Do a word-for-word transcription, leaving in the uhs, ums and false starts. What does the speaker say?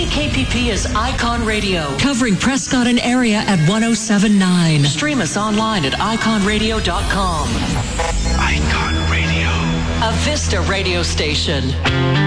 K P P is Icon Radio, covering Prescott and area at one oh seven point nine. Stream us online at icon radio dot com. Icon Radio. A Vista radio station.